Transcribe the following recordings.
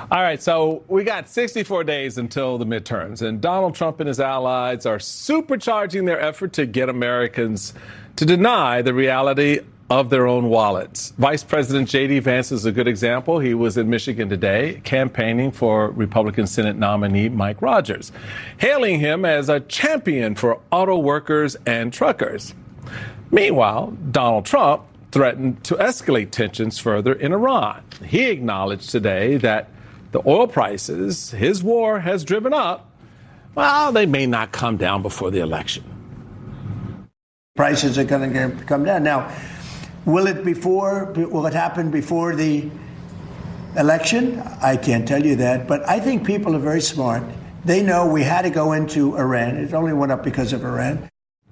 All right, so we got 64 days until the midterms, and Donald Trump and his allies are supercharging their effort to get Americans to deny the reality of their own wallets. Vice President J.D. Vance is a good example. He was in Michigan today campaigning for Republican Senate nominee Mike Rogers, hailing him as a champion for auto workers and truckers. Meanwhile, Donald Trump threatened to escalate tensions further in Iran. He acknowledged today that the oil prices his war has driven up, well, they may not come down before the election. Prices are going to come down. Now, will it happen before the election? I can't tell you that, but I think people are very smart. They know we had to go into Iran. It only went up because of Iran.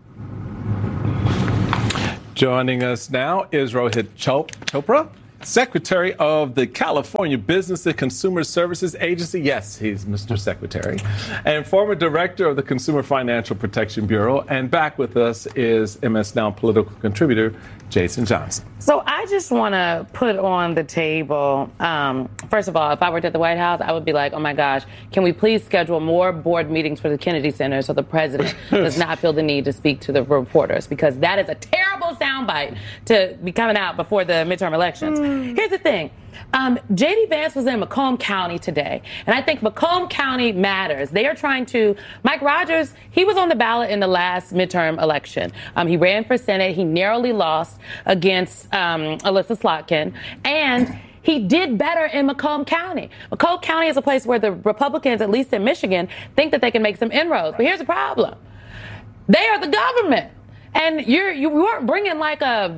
Joining us now is Rohit Chopra, Secretary of the California Business and Consumer Services Agency. Yes, he's Mr. Secretary. And former Director of the Consumer Financial Protection Bureau. And back with us is MS Now political contributor Jason Johnson. So I just want to put on the table, first of all, if I were at the White House, I would be like, oh, my gosh, can we please schedule more board meetings for the Kennedy Center so the president does not feel the need to speak to the reporters, because that is a terrible soundbite to be coming out before the midterm elections. Here's the thing. J.D. Vance was in Macomb County today, and I think Macomb County matters. They are trying to, Mike Rogers, he was on the ballot in the last midterm election. He ran for Senate. He narrowly lost against Alyssa Slotkin, and he did better in Macomb County. Macomb County is a place where the Republicans, at least in Michigan, think that they can make some inroads. But here's the problem. They are the government, and you weren't bringing like a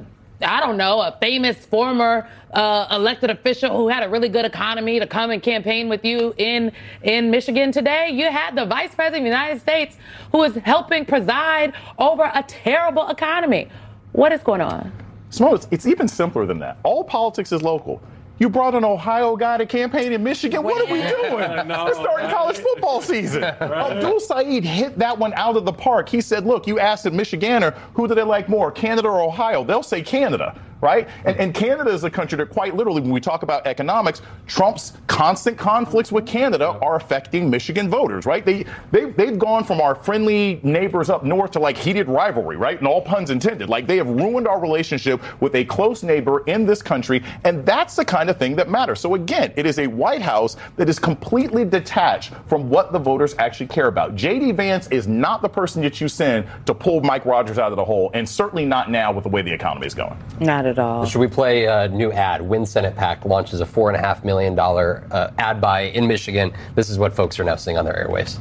famous former elected official who had a really good economy to come and campaign with you in Michigan today. You had the Vice President of the United States who is helping preside over a terrible economy. What is going on? Smoke, it's even simpler than that. All politics is local. You brought an Ohio guy to campaign in Michigan. What are we doing? We're starting college football season. Abdul Saeed hit that one out of the park. He said, look, you asked a Michigander, who do they like more, Canada or Ohio? They'll say Canada, right? And Canada is a country that quite literally, when we talk about economics, Trump's constant conflicts with Canada are affecting Michigan voters, right? They've gone from our friendly neighbors up north to like heated rivalry, right? And all puns intended. Like they have ruined our relationship with a close neighbor in this country. And that's the kind of thing that matters. So again, it is a White House that is completely detached from what the voters actually care about. J.D. Vance is not the person that you send to pull Mike Rogers out of the hole, and certainly not now with the way the economy is going. Not at all. Should we play a new ad? Win Senate PAC launches a $4.5 million ad buy in Michigan. This is what folks are now seeing on their airwaves.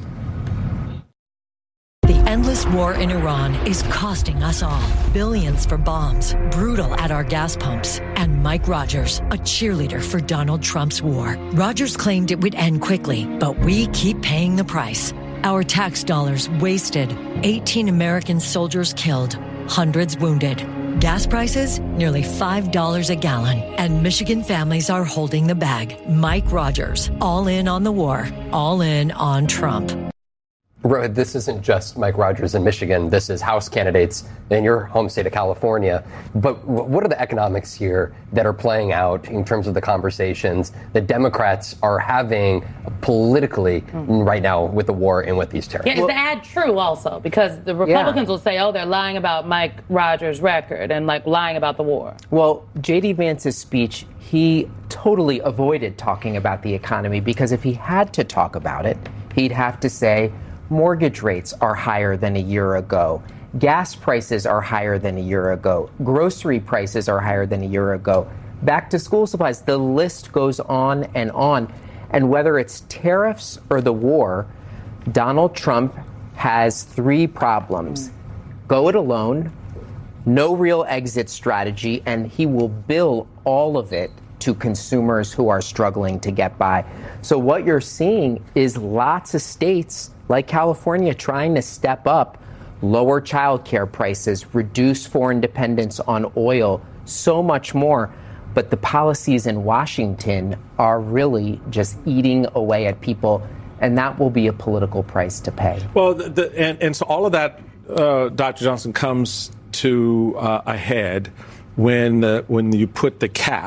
The endless war in Iran is costing us all billions for bombs, brutal at our gas pumps, and Mike Rogers, a cheerleader for Donald Trump's war. Rogers claimed it would end quickly, but we keep paying the price. Our tax dollars wasted, 18 American soldiers killed, hundreds wounded. Gas prices, nearly $5 a gallon, and Michigan families are holding the bag. Mike Rogers, all in on the war, all in on Trump. Rohit, this isn't just Mike Rogers in Michigan. This is House candidates in your home state of California. But what are the economics here that are playing out in terms of the conversations that Democrats are having politically right now with the war and with these tariffs? Yeah, is the ad true also? Because the Republicans will say, oh, they're lying about Mike Rogers' record and like lying about the war. Well, J.D. Vance's speech, he totally avoided talking about the economy, because if he had to talk about it, he'd have to say, mortgage rates are higher than a year ago. Gas prices are higher than a year ago. Grocery prices are higher than a year ago. Back to school supplies. The list goes on and on. And whether it's tariffs or the war, Donald Trump has three problems. Go it alone, no real exit strategy, and he will bill all of it to consumers who are struggling to get by. So what you're seeing is lots of states like California trying to step up, lower childcare prices, reduce foreign dependence on oil, so much more. But the policies in Washington are really just eating away at people, and that will be a political price to pay. Well, and so all of that, Dr. Johnson, comes to a head when you put the cap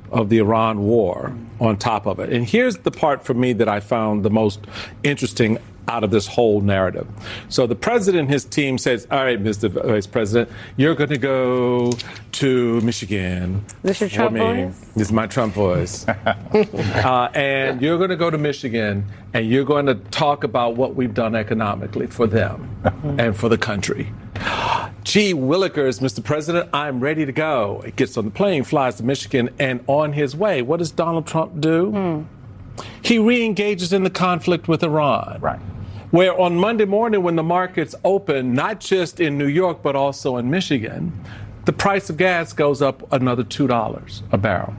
of the Iran war on top of it. And here's the part for me that I found the most interesting out of this whole narrative. So the president and his team says, all right, Mr. Vice President, you're going to go to Michigan. This your Trump voice? This is my Trump voice. And you're going to go to Michigan and you're going to talk about what we've done economically for them and for the country. Gee willikers, Mr. President, I'm ready to go. He gets on the plane, flies to Michigan, and on his way, what does Donald Trump do? He re-engages in the conflict with Iran. Right. Where on Monday morning when the markets open, not just in New York, but also in Michigan, the price of gas goes up another $2 a barrel.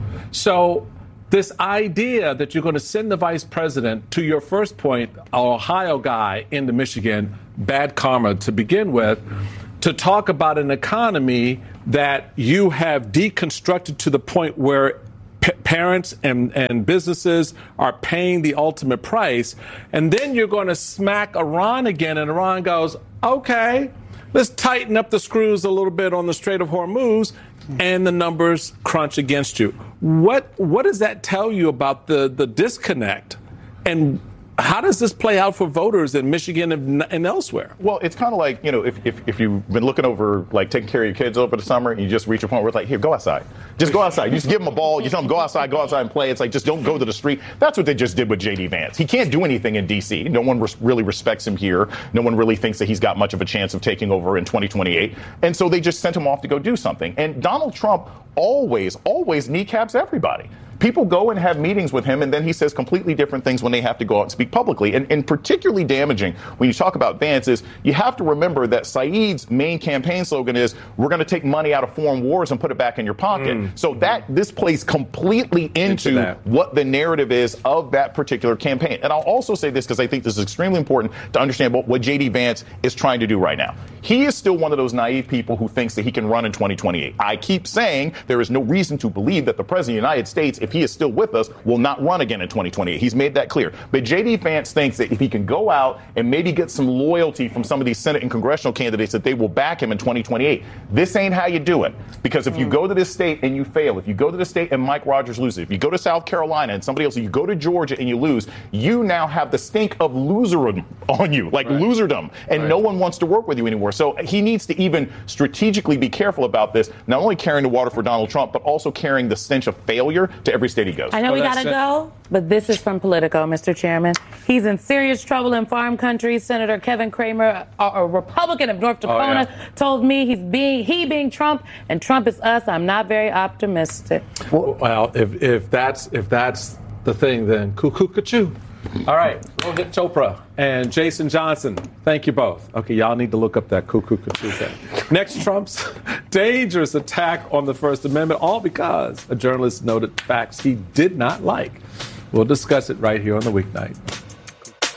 So this idea that you're going to send the vice president, to your first point, an Ohio guy into Michigan, bad karma to begin with, to talk about an economy that you have deconstructed to the point where parents and businesses are paying the ultimate price. And then you're going to smack Iran again, and Iran goes, okay, let's tighten up the screws a little bit on the Strait of Hormuz, and the numbers crunch against you. What does that tell you about the disconnect? And how does this play out for voters in Michigan and elsewhere? Well, it's kind of like, if you've been looking over, like taking care of your kids over the summer, and you just reach a point where it's like, here, go outside. Just go outside. You just give them a ball. You tell them, go outside and play. It's like, just don't go to the street. That's what they just did with J.D. Vance. He can't do anything in D.C. No one really respects him here. No one really thinks that he's got much of a chance of taking over in 2028. And so they just sent him off to go do something. And Donald Trump always kneecaps everybody. People go and have meetings with him, and then he says completely different things when they have to go out and speak publicly. And particularly damaging when you talk about Vance is you have to remember that Saeed's main campaign slogan is, we're going to take money out of foreign wars and put it back in your pocket. So this plays completely into what the narrative is of that particular campaign. And I'll also say this because I think this is extremely important to understand what J.D. Vance is trying to do right now. He is still one of those naive people who thinks that he can run in 2028. I keep saying there is no reason to believe that the president of the United States, if he is still with us, will not run again in 2028. He's made that clear. But J.D. Vance thinks that if he can go out and maybe get some loyalty from some of these Senate and congressional candidates, that they will back him in 2028. This ain't how you do it. Because if you go to this state and you fail, if you go to the state and Mike Rogers loses, if you go to South Carolina and somebody else, if you go to Georgia and you lose, you now have the stink of loserdom on you, like loserdom. And no one wants to work with you anymore. So he needs to even strategically be careful about this, not only carrying the water for Donald Trump, but also carrying the stench of failure to every state he goes. I know we got to go, but this is from Politico, Mr. Chairman. He's in serious trouble in farm country. Senator Kevin Cramer, a Republican of North Dakota, told me he being Trump and Trump is us. I'm not very optimistic. Well, if that's the thing, then cuckoo-ca-choo. All right, Rohit Chopra and Jason Johnson, thank you both. Okay, y'all need to look up that cuckoo-ca-choo thing. Next, Trump's dangerous attack on the First Amendment, all because a journalist noted facts he did not like. We'll discuss it right here on The Weeknight.